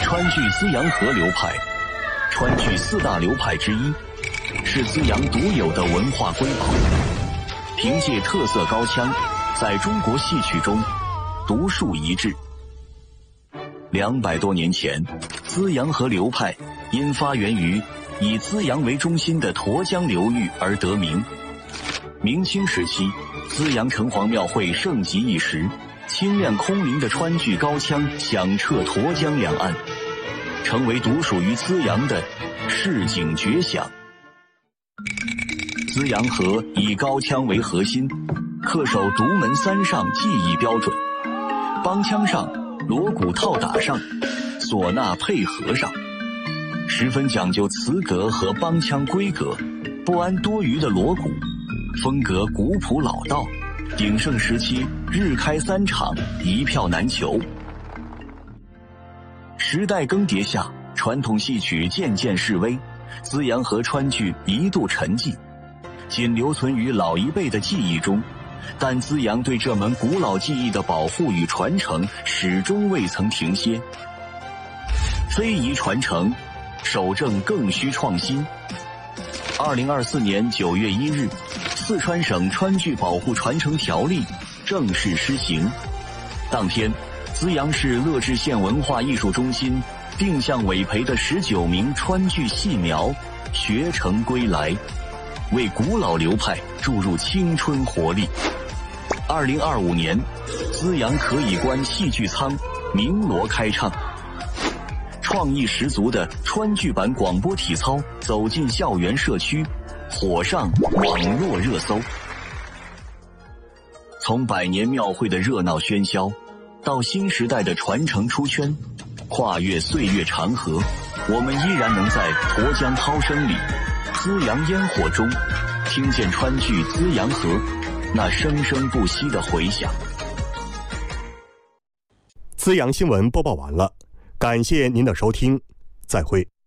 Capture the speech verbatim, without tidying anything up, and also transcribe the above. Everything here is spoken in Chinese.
川剧资阳河流派，川剧四大流派之一，是资阳独有的文化瑰宝。凭借特色高腔，在中国戏曲中独树一帜。两百多年前，资阳河流派因发源于以资阳为中心的沱江流域而得名。明清时期，资阳城隍庙会盛极一时，清亮空灵的川剧高腔响彻沱江两岸，成为独属于资阳的市井绝响。资阳河以高腔为核心，恪守独门三上技艺标准，梆腔上、锣鼓套打上、唢呐配合上，十分讲究词格和梆腔规格，不安多余的锣鼓，风格古朴老道，鼎盛时期日开三场，一票难求。时代更迭下，传统戏曲渐渐式微，资阳河川剧一度沉寂，仅留存于老一辈的记忆中，但资阳对这门古老技艺的保护与传承始终未曾停歇。非遗传承，守正更需创新。二零二四年九月一日，四川省川剧保护传承条例正式施行。当天，资阳市乐至县文化艺术中心定向委培的十九名川剧戏苗学成归来，为古老流派注入青春活力。二零二五年，资阳可以观戏剧舱鸣锣开唱，创意十足的川剧版广播体操走进校园社区，火上网络热搜。从百年庙会的热闹喧嚣，到新时代的传承出圈，跨越岁月长河，我们依然能在沱江涛声里、资阳烟火中，听见川剧资阳河那生生不息的回响。 资阳新闻播报完了，感谢您的收听，再会。